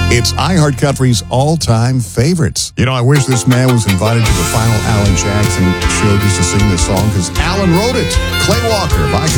It's iHeartCountry's all-time favorites. You know, I wish this man was invited to the final Alan Jackson show just to sing this song, because Alan wrote it. Clay Walker of iHeartCountry.